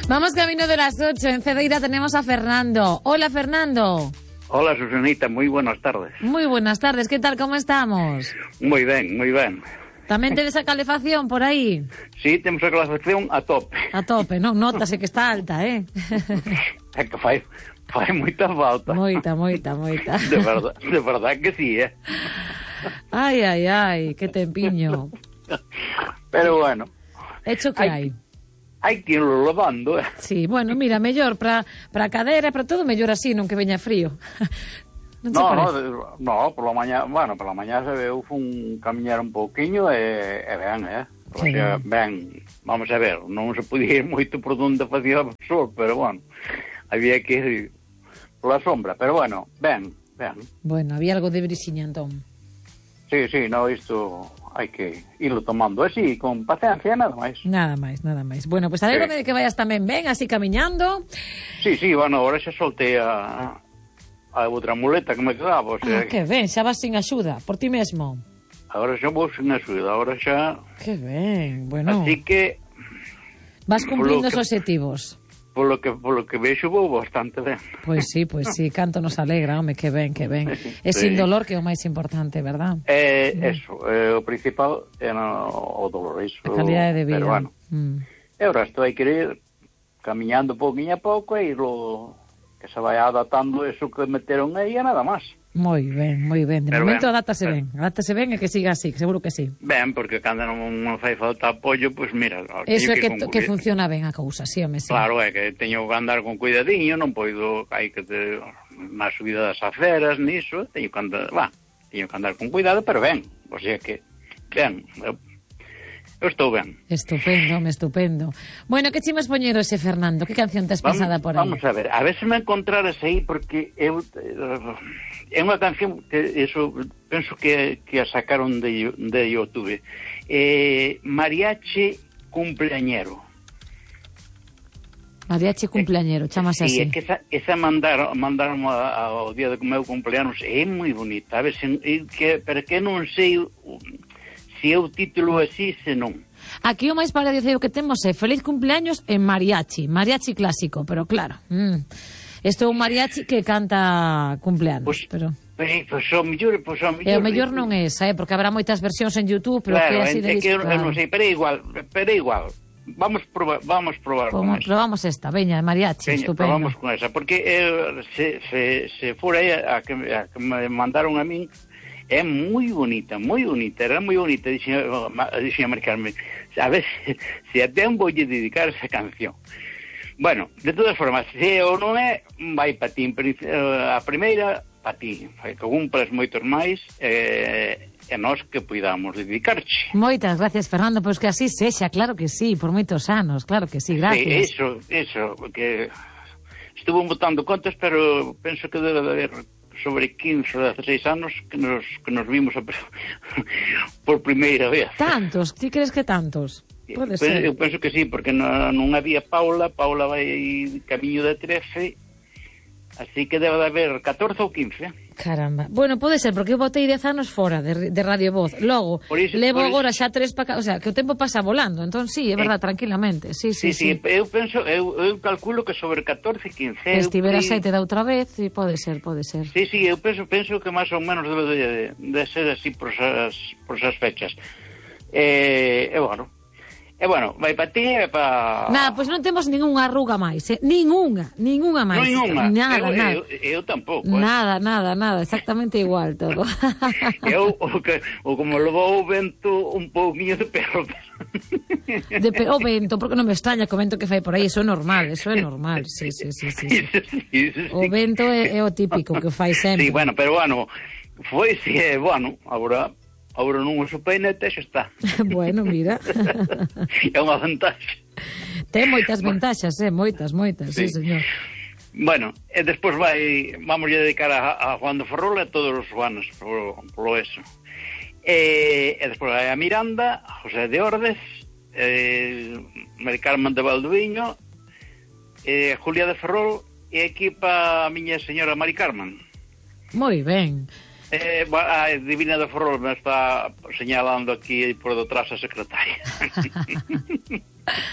Vamos camino de las 8. En Cedeira tenemos a Fernando. Hola, Fernando. Hola, Susanita, muy buenas tardes. Muy buenas tardes, ¿qué tal? ¿Cómo estamos? Muy ben, moi ben. Tamén tedes a calefacción por aí? Sí, temos a calefacción a tope. A tope, non? Nótase que está alta, É que fai moita falta. Moita. De verdad que sí, Ai, que tempiño. Pero bueno. Hecho que hai. Hai que irlo lavando, Sí, bueno, mira, mellor para a cadera, para todo, mellor así, non que veña frío. No, por la mañá se veu fun camiñar un pouquiño e ben, O sea, ben, vamos a ver, non se podía ir moito por onde facía sol, pero bueno, había que ir pola sombra, pero bueno, ben. Bueno, había algo de brisiña, entón. Sí, no, isto hai que irlo tomando así, con paciencia, nada máis. Nada máis. Bueno, pues alégrome de que vayas tamén ben, así camiñando. Sí, bueno, ahora xa soltei a outra muleta que me quedaba, o sea... Que ben, xa vas sin axuda, por ti mesmo. Agora xa vou sin axuda, agora xa... Que ben, bueno. Así que... Vas cumplindo os obxectivos. Polo que vexo vou bastante ben. Pois sí, canto nos alegra, home, que ben. É sin dolor que é o máis importante, verdad? Eso, o principal é o dolor, iso. A calidade de vida. Pero bueno, e o resto hai que ir camiñando pouquinho a pouco e irlo... que se vai adaptando eso que meteron aí e nada máis. Moi ben. De pero momento adáptase ben e que siga así, que seguro que sí. Ben, porque cando non fai falta apoio, pois mira... Eso é que funciona ben a cousa, sí, home, sí. Claro, é que teño que andar con cuidadiño, non poido, hai que ter na subida das aceras, niso, teño que andar con cuidado, pero ben, o sea que, ben, eu estou ben. Estupendo. Bueno, que chimas poñero ese, Fernando? Que canción tes pensada por aí? Vamos a ver se me encontraras aí, porque eu é unha canción que eso penso que a sacaron de YouTube. Mariachi cumpleañero. Mariachi cumpleañero, chamase así. Sí, é que esa mandaron ao día do meu cumpleanos, é moi bonita. A ver, pero que non sei se é o título así, se non. Aquí o máis parecido que temos é Feliz cumpleaños en mariachi clásico, pero claro, isto é un mariachi que canta cumpleanos, pero... Pois o mellor... E o mellor non é esa, porque habrá moitas versións en YouTube, pero claro, que é así de disco. Claro, non sei, pero é igual. Vamos probar con esa. Probamos esta, veña, mariachi, estupendo. Probamos con esa, porque se fora a que me mandaron a min, é moi bonita, era moi bonita, dixen a Maricarmen, a ver se a ten voulle dedicar esa canción. Bueno, de todas formas, se ou non é, vai pa ti, a primeira, pa ti, que cumplas moitos máis, e nós que puidamos dedicarche. Moitas gracias, Fernando, pois que así sexa, claro que sí, por moitos anos, claro que sí, gracias. Eso, que estuvo botando contas, pero penso que debe de haber sobre 15 ou 16 anos que nos vimos por primeira vez. Tantos? Ti crees que tantos? Pode ser. Eu penso que sí, porque non había Paula vai camiño de 13, así que debe de haber 14 ou 15. Caramba. Bueno, pode ser, porque eu botei 10 anos fora de Radio Voz. Logo, levo agora xa 3 para... O sea, que o tempo pasa volando. Entón, sí, é verdad, tranquilamente. Sí. Eu penso, eu calculo que sobre 14, 15... Estivera 7 da outra vez, e pode ser. Sí, eu penso que máis ou menos debe de ser así por esas fechas. E bueno, vai para ti e para... Nada, pois non temos ningunha arruga máis, Ningunha máis. Nada. Eu tampouco. Nada, exactamente igual todo. Eu, como levou o vento un pouquinho de perro. O vento, porque non me extraña que o vento que fai por aí, eso é normal, sí. O vento é o típico que fai sempre. Sí, bueno, pero foi, agora non uso peinete, xa está. Bueno, mira. É unha vantaxe. Ten moitas ventaxas, moitas, sí, señor. Bueno, e despois vamos a dedicar a Juan de Ferrol e a todos os Juanes polo eso. E despois vai a Miranda, a José de Ordes, Mari Carmen de Valdoviño, Julia de Ferrol e aquí pa a miña señora Mari Carmen. Moi ben. A Divina de Ferrol me está señalando aquí por detrás a secretaria.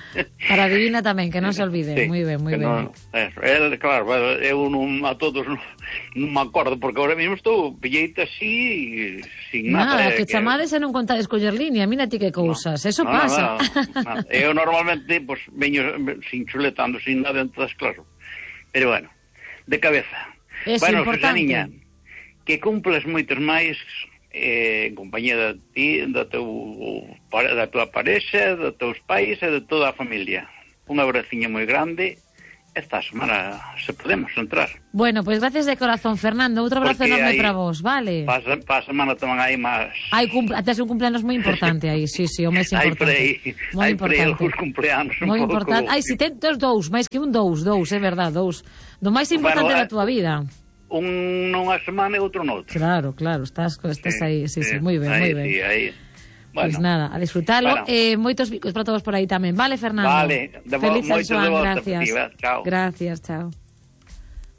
Para a Divina tamén, que non se olvide. Sí, moi ben, moi ben. No, claro, eu non a todos non me acordo, porque ahora mesmo estou pilleita así, sin nada. Que chamades e non contades coller línea, mira ti que cousas, eso pasa. No. Eu normalmente, pues, veño sin chuletando, sin nada, entonces, claro. Pero bueno, de cabeza. Eso bueno, importante. Susaniña, que cumplas moitos máis en compañía de ti, da tua parexa, dos teus pais e de toda a familia. Un abraciño moi grande. Esta semana se podemos entrar. Bueno, pues gracias de corazón, Fernando. Outro abrazo enorme para vos, vale? Pa semana tamén hai máis... Tes un cumpleaños moi importante aí, sí, o máis importante. Hai por aí algúns cumpleanos un moi pouco... importante. Ai, si tentos dous, máis que un dous, é verdad, dous. Do máis importante da túa vida. Un nunha semana e outro noutro. Claro, estás aí, sí, moi ben, moi ben. Sí, aí. Bueno, pues nada, a disfrutalo. Moitos bicos para todos por aí tamén. Vale, Fernando? Vale, feliz moitos de volta. Gracias. Chao. Gracias, chao.